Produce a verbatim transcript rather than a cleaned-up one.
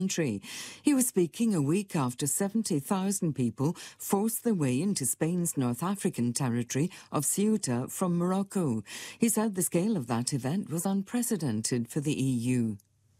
country. He was speaking a week after seventy thousand people forced their way into Spain's North African territory of Ceuta from Morocco. He said the scale of that event was unprecedented for the E U.